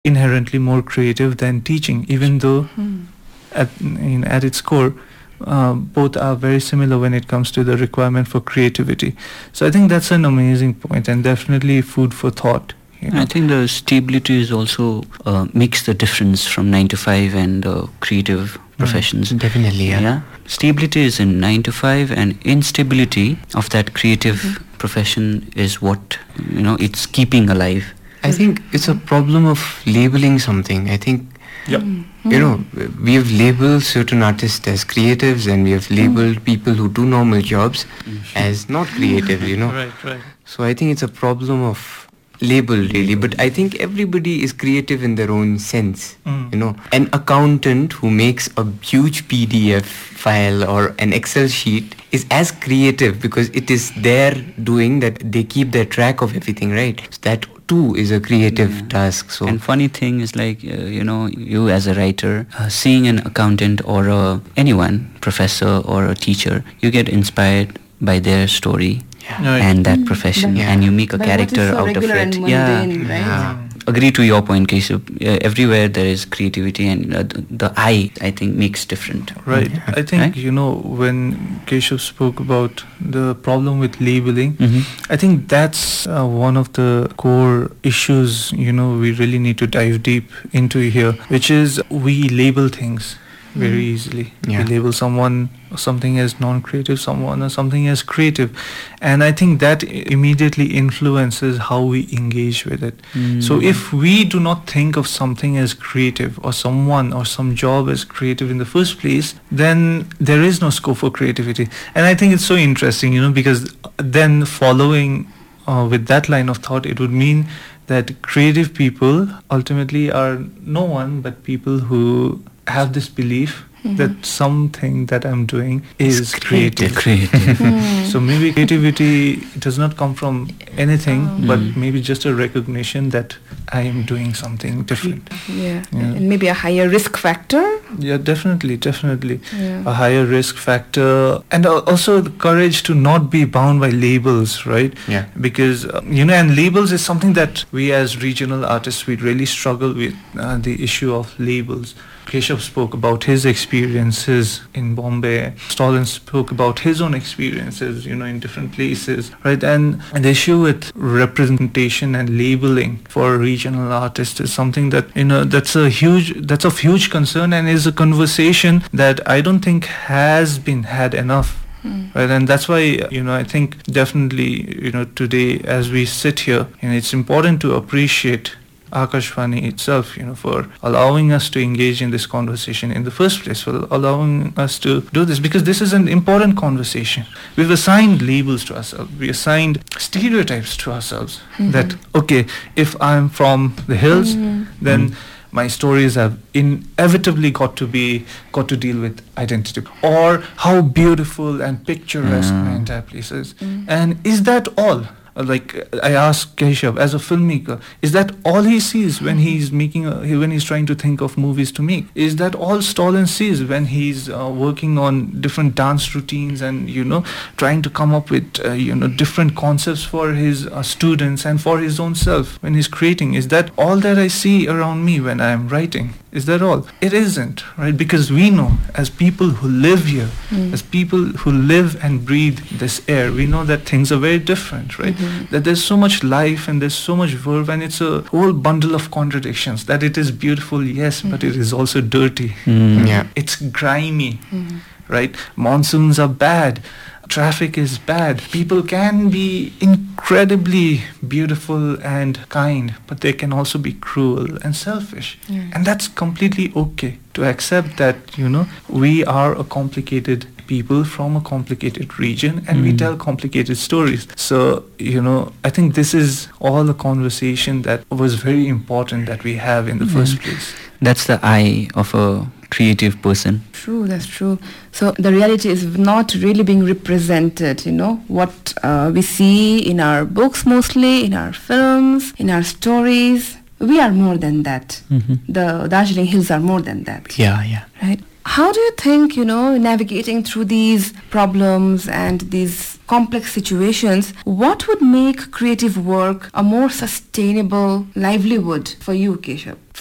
inherently more creative than teaching, even though at its core, both are very similar when it comes to the requirement for creativity. So I think that's an amazing point and definitely food for thought. I think the stability is also makes the difference from 9 to 5 and creative professions. Definitely, yeah. Stability is in 9 to 5, and instability of that creative profession is what, it's keeping alive. I think it's a problem of labeling something. I think, we have labeled certain artists as creatives, and we have labeled people who do normal jobs as not creative, Right. So I think it's a problem of label, really. But I think everybody is creative in their own sense. An accountant who makes a huge PDF file or an Excel sheet is as creative because it is their doing that they keep their track of everything, right? So that too is a creative task. So, and funny thing is, like, you as a writer, seeing an accountant or anyone, professor or a teacher, you get inspired by their story. And that profession, and you make a character out of it. Agree to your point, Keshav. Everywhere there is creativity, and the eye, I think, makes different. Right. I think, when Keshav spoke about the problem with labeling, I think that's one of the core issues, we really need to dive deep into here, which is we label things very easily. We label something as non-creative, someone or something as creative, and I think that immediately influences how we engage with it. So if we do not think of something as creative, or someone or some job as creative in the first place, then there is no scope for creativity. And I think it's so interesting, because then following with that line of thought, it would mean that creative people ultimately are no one but people who have this belief that something that I'm doing is creative. So maybe creativity does not come from anything, but maybe just a recognition that I am doing something different. And maybe a higher risk factor. Definitely. A higher risk factor, and also the courage to not be bound by labels, right? Because and labels is something that we as regional artists, we really struggle with, the issue of labels. Keshav spoke about his experiences in Bombay. Stalin spoke about his own experiences, in different places, right? And the issue with representation and labeling for regional artists is something that, that's of huge concern, and is a conversation that I don't think has been had enough. Right, and that's why I think definitely today as we sit here, it's important to appreciate Akashvani itself, for allowing us to engage in this conversation in the first place, for allowing us to do this, because this is an important conversation. We've assigned labels to ourselves. We assigned stereotypes to ourselves that, okay, if I'm from the hills, then my stories have inevitably got to deal with identity, or how beautiful and picturesque my entire place is. And is that all? Like I asked Keshav, as a filmmaker, is that all he sees when he's when he's trying to think of movies to make? Is that all Stalin sees when he's working on different dance routines and trying to come up with different concepts for his students and for his own self when he's creating? Is that all that I see around me when I'm writing? Is that all? It isn't, right? Because we know, as people who live here, as people who live and breathe this air, we know that things are very different, right? That there's so much life and there's so much verve, and it's a whole bundle of contradictions. That it is beautiful, yes, but it is also dirty. It's grimy, right? Monsoons are bad. Traffic is bad. People can be incredibly beautiful and kind, but they can also be cruel and selfish. And that's completely okay to accept that, we are a complicated people from a complicated region, and we tell complicated stories. So, I think this is all a conversation that was very important that we have in the first place. That's the eye of a creative person. True, that's true. So the reality is not really being represented, what we see in our books mostly, in our films, in our stories. We are more than that. The Darjeeling Hills are more than that. Right? How do you think, navigating through these problems and these complex situations, what would make creative work a more sustainable livelihood for you, Keshav?